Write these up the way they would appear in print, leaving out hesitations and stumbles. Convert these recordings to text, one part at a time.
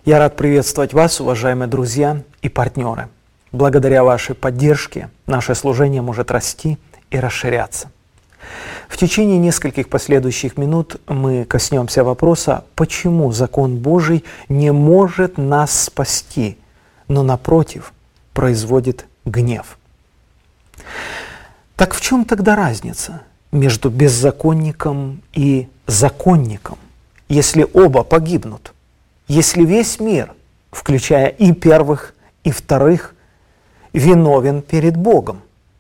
Я рад приветствовать вас, уважаемые друзья и партнеры. Благодаря вашей поддержке наше служение может расти и расширяться. В течение нескольких последующих минут мы коснемся вопроса, почему закон Божий не может нас спасти, но напротив производит гнев. Так в чем тогда разница между беззаконником и законником, если оба погибнут? Если весь мир, включая и первых, и вторых, виновен перед Богом?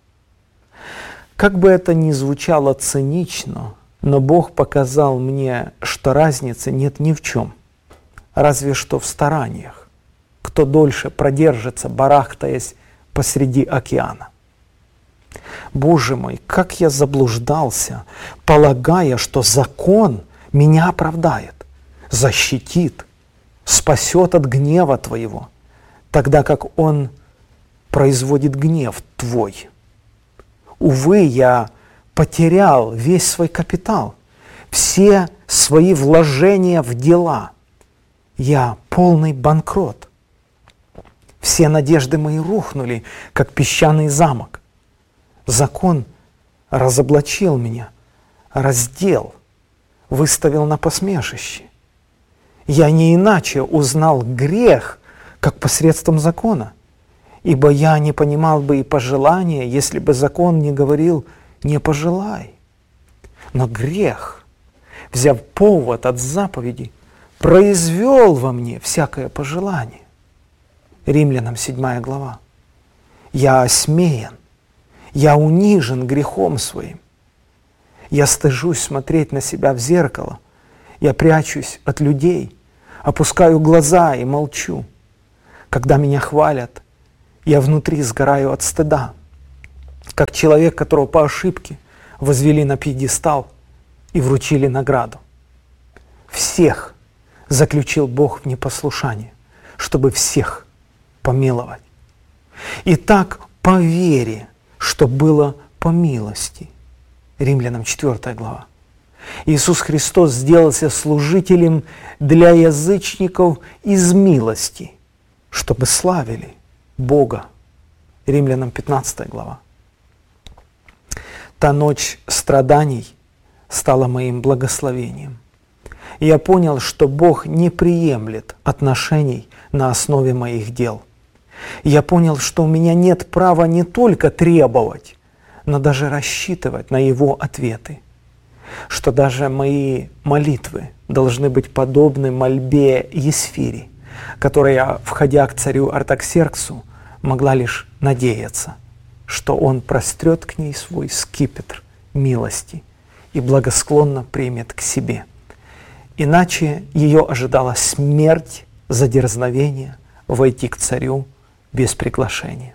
Как бы это ни звучало цинично, но Бог показал мне, что разницы нет ни в чем, разве что в стараниях, кто дольше продержится, барахтаясь посреди океана. Боже мой, как я заблуждался, полагая, что закон меня оправдает, защитит, спасет от гнева Твоего, тогда как Он производит гнев Твой. Увы, я потерял весь свой капитал, все свои вложения в дела. Я полный банкрот. Все надежды мои рухнули, как песчаный замок. Закон разоблачил меня, раздел, выставил на посмешище. Я не иначе узнал грех, как посредством закона, ибо я не понимал бы и пожелания, если бы закон не говорил «не пожелай». Но грех, взяв повод от заповеди, произвел во мне всякое пожелание. Римлянам 7 глава. Я осмеян, я унижен грехом своим. Я стыжусь смотреть на себя в зеркало. Я прячусь от людей, опускаю глаза и молчу. Когда меня хвалят, я внутри сгораю от стыда, как человек, которого по ошибке возвели на пьедестал и вручили награду. Всех заключил Бог в непослушание, чтобы всех помиловать. Итак, по вере, что было по милости. Римлянам 4 глава. Иисус Христос сделался служителем для язычников из милости, чтобы славили Бога. Римлянам 15 глава. Та ночь страданий стала моим благословением. И я понял, что Бог не приемлет отношений на основе моих дел. Я понял, что у меня нет права не только требовать, но даже рассчитывать на Его ответы. Что даже мои молитвы должны быть подобны мольбе Есфири, которая, входя к царю Артаксерксу, могла лишь надеяться, что он прострет к ней свой скипетр милости и благосклонно примет к себе. Иначе ее ожидала смерть за дерзновение войти к царю без приглашения.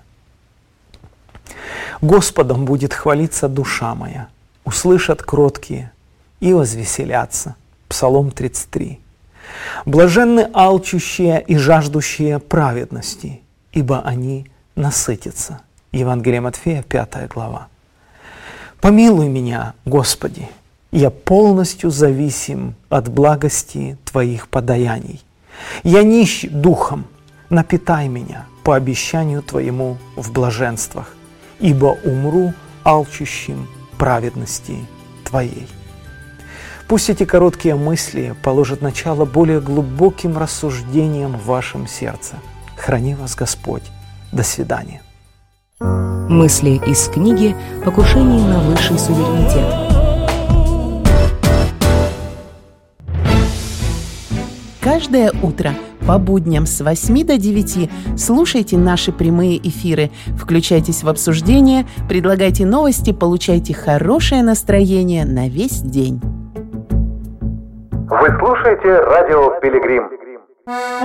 Господом будет хвалиться душа моя, услышат кроткие и возвеселятся. Псалом 33. Блаженны алчущие и жаждущие праведности, ибо они насытятся. Евангелие Матфея, 5 глава. Помилуй меня, Господи, я полностью зависим от благости Твоих подаяний. Я нищ духом, напитай меня по обещанию Твоему в блаженствах, ибо умру алчущим праведности Твоей. Пусть эти короткие мысли положат начало более глубоким рассуждениям в вашем сердце. Храни вас Господь. До свидания. Мысли из книги «Покушение на высший суверенитет». Каждое утро по будням с 8 до 9 слушайте наши прямые эфиры, включайтесь в обсуждение, предлагайте новости, получайте хорошее настроение на весь день. Вы слушаете радио «Пилигрим».